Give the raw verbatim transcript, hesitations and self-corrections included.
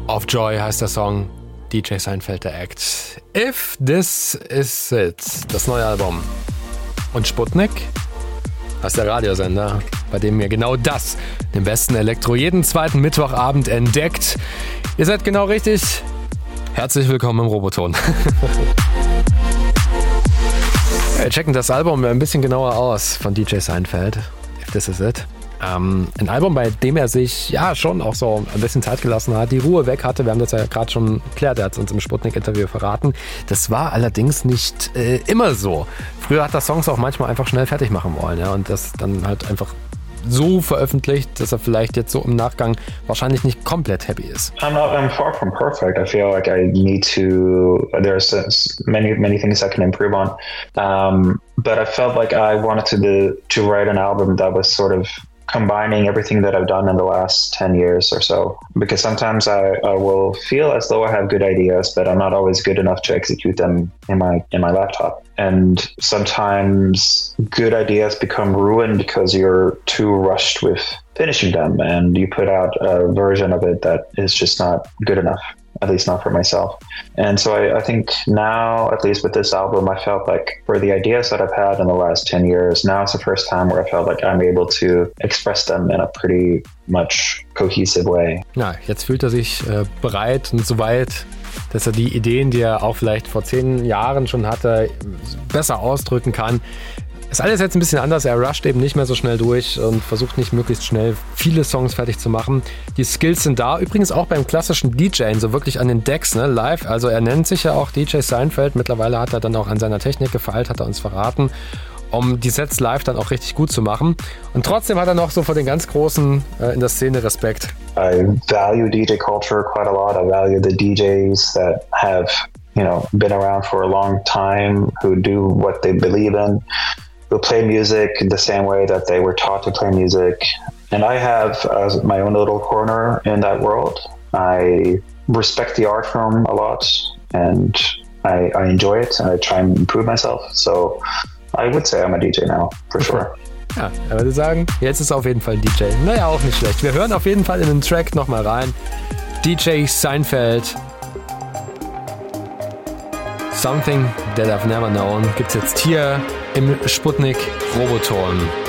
Of Joy heißt der Song. D J Seinfeld, der Act. If This Is It, das neue Album. Und Sputnik heißt der Radiosender, bei dem ihr genau das, den besten Elektro, jeden zweiten Mittwochabend entdeckt. Ihr seid genau richtig. Herzlich willkommen im Roboton. Wir checken das Album ein bisschen genauer aus von D J Seinfeld. If This Is It. Ähm, ein Album, bei dem er sich ja schon auch so ein bisschen Zeit gelassen hat, die Ruhe weg hatte. Wir haben das ja gerade schon geklärt, er hat es uns im Sputnik-Interview verraten. Das war allerdings nicht äh, immer so. Früher hat er Songs auch manchmal einfach schnell fertig machen wollen, ja, und das dann halt einfach so veröffentlicht, dass er vielleicht jetzt so im Nachgang wahrscheinlich nicht komplett happy ist. I'm not, I'm far from perfect. I feel like I need to, there's many, many things I can improve on. Um, but I felt like I wanted to, to write an album that was sort of combining everything that I've done in the last ten years or so, because sometimes I, I will feel as though I have good ideas, but I'm not always good enough to execute them in my in my laptop. And sometimes good ideas become ruined because you're too rushed with finishing them, and you put out a version of it that is just not good enough, at least not for myself. And so I, I think now, at least with this album, I felt like for the ideas that I've had in the last ten years, now it's the first time where I felt like I'm able to express them in a pretty much cohesive way. Ja, jetzt fühlt er sich äh, bereit und so weit, dass er die Ideen, die er auch vielleicht vor zehn Jahren schon hatte, besser ausdrücken kann. Ist alles jetzt ein bisschen anders. Er rusht eben nicht mehr so schnell durch und versucht nicht möglichst schnell viele Songs fertig zu machen. Die Skills sind da. Übrigens auch beim klassischen DJen, so wirklich an den Decks, ne, live. Also er nennt sich ja auch D J Seinfeld. Mittlerweile hat er dann auch an seiner Technik gefeilt, hat er uns verraten, um die Sets live dann auch richtig gut zu machen. Und trotzdem hat er noch so vor den ganz Großen äh, in der Szene Respekt. I value D J culture quite a lot. I value the D Js that have, you know, been around for a long time, who do what they believe in, who play music in the same way that they were taught to play music. And I have uh, my own little corner in that world. I respect the art form a lot, and I, I enjoy it, and I try and improve myself. So I would say I'm a D J now, for sure. Ja, er würde sagen, jetzt ist er auf jeden Fall ein D J. Naja, auch nicht schlecht. Wir hören auf jeden Fall in den Track nochmal rein. D J Seinfeld. Something That I've Never Known gibt's jetzt hier im Sputnik Roboton.